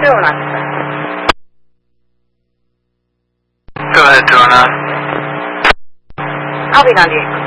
Donut. Go ahead, Donut. I'll be down to you.